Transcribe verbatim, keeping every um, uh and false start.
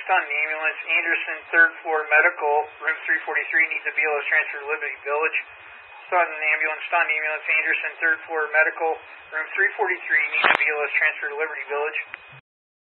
Staunton ambulance, Anderson, third floor medical, room three forty-three, needs a B L S transfer to Liberty Village. Staunton ambulance, Staunton ambulance, Anderson, third floor medical, room three forty-three, needs a B L S transfer to Liberty Village.